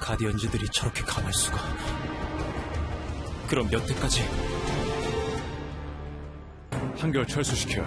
가디언즈들이 저렇게 강할 수가. 그럼 몇 대까지? 한결 철수시켜.